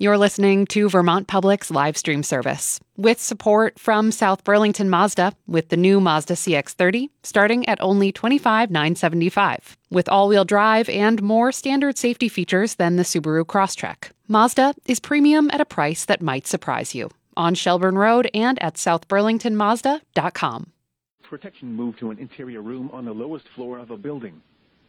You're listening to Vermont Public's live stream service with support from South Burlington Mazda with the new Mazda CX-30 starting at only $25,975 with all-wheel drive and more standard safety features than the Subaru Crosstrek. Mazda is premium at a price that might surprise you. On Shelburne Road and at southburlingtonmazda.com. Protection moved to an interior room on the lowest floor of a building.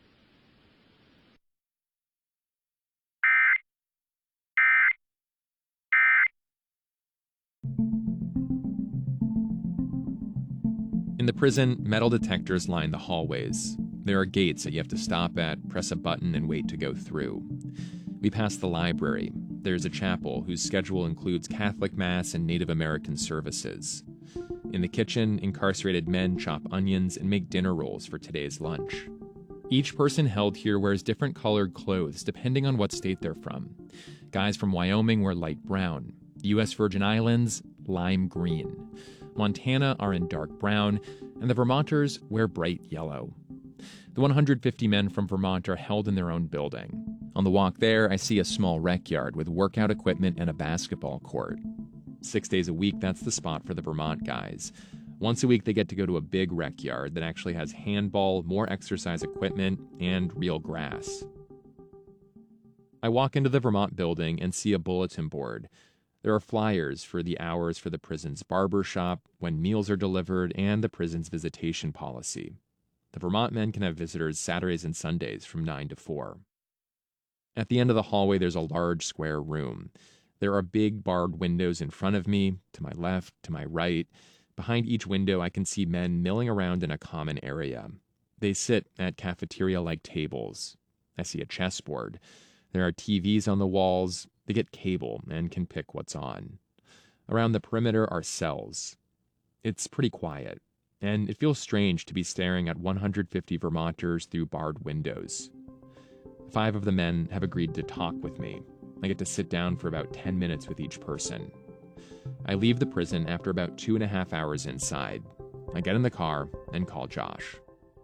In the prison, metal detectors line the hallways. There are gates that you have to stop at, press a button, and wait to go through. We pass the library. There's a chapel whose schedule includes Catholic Mass and Native American services. In the kitchen, incarcerated men chop onions and make dinner rolls for today's lunch. Each person held here wears different colored clothes depending on what state they're from. Guys from Wyoming wear light brown. The U.S. Virgin Islands, lime green. Montana are in dark brown, and the Vermonters wear bright yellow. The 150 men from Vermont are held in their own building. On the walk there, I see a small rec yard with workout equipment and a basketball court. 6 days a week, that's the spot for the Vermont guys. Once a week, they get to go to a big rec yard that actually has handball, more exercise equipment, and real grass. I walk into the Vermont building and see a bulletin board. There are flyers for the hours for the prison's barber shop, when meals are delivered, and the prison's visitation policy. The Vermont men can have visitors Saturdays and Sundays from 9 to 4. At the end of the hallway, there's a large square room. There are big barred windows in front of me, to my left, to my right. Behind each window, I can see men milling around in a common area. They sit at cafeteria-like tables. I see a chessboard. There are TVs on the walls. They get cable and can pick what's on. Around the perimeter are cells. It's pretty quiet, and it feels strange to be staring at 150 Vermonters through barred windows. 5 of the men have agreed to talk with me. I get to sit down for about 10 minutes with each person. I leave the prison after about 2.5 hours inside. I get in the car and call Josh.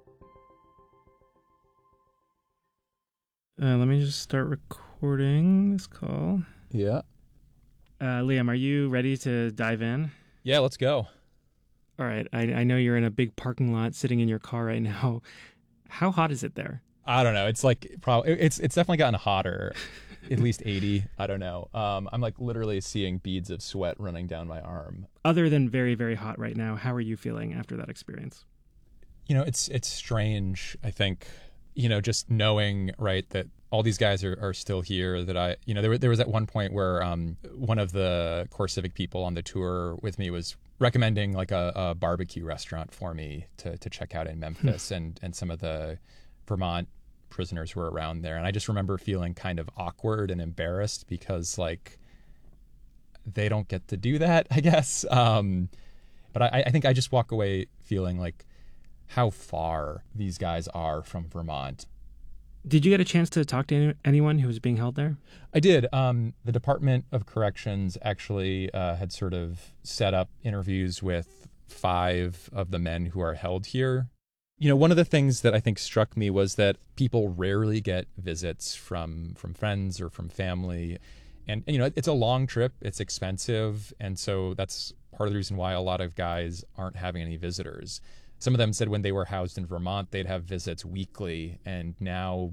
Let me just start recording this call. Yeah. Liam, are you ready to dive in? Yeah, let's go. All right. I know you're in a big parking lot sitting in your car right now. How hot is it there? I don't know. It's like probably it's definitely gotten hotter. At least 80. I don't know. I'm like literally seeing beads of sweat running down my arm. Other than very, very hot right now, how are you feeling after that experience? You know, it's strange, I think, just knowing, right, that all these guys are still here, that there was at one point where one of the CoreCivic people on the tour with me was recommending like a barbecue restaurant for me to check out in Memphis and some of the Vermont prisoners were around there. And I just remember feeling kind of awkward and embarrassed because like they don't get to do that, I guess. But I think I just walk away feeling like how far these guys are from Vermont. Did you get a chance to talk to anyone who was being held there? I did. The Department of Corrections actually had sort of set up interviews with 5 of the men who are held here. One of the things that I think struck me was that people rarely get visits from friends or from family. And it's a long trip. It's expensive. And so that's part of the reason why a lot of guys aren't having any visitors. Some of them said when they were housed in Vermont, they'd have visits weekly, and now,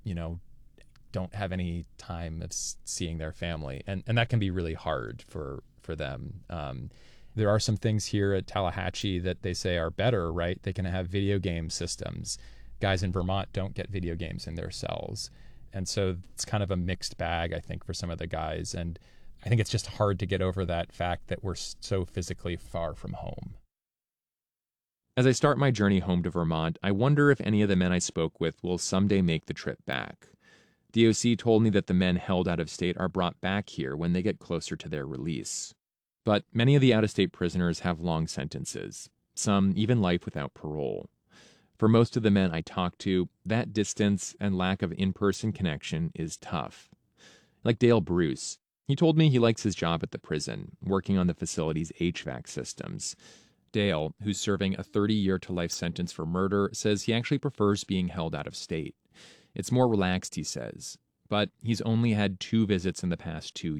don't have any time of seeing their family. And that can be really hard for them. There are some things here at Tallahatchie that they say are better, right? They can have video game systems. Guys in Vermont don't get video games in their cells. And so it's kind of a mixed bag, I think, for some of the guys. And I think it's just hard to get over that fact that we're so physically far from home. As I start my journey home to Vermont, I wonder if any of the men I spoke with will someday make the trip back. DOC told me that the men held out of state are brought back here when they get closer to their release. But many of the out-of-state prisoners have long sentences, some even life without parole. For most of the men I talk to, that distance and lack of in-person connection is tough. Like Dale Bruce, he told me he likes his job at the prison, working on the facility's HVAC systems. Dale, who's serving a 30-year-to-life sentence for murder, says he actually prefers being held out of state. It's more relaxed, he says, but he's only had 2 visits in the past 2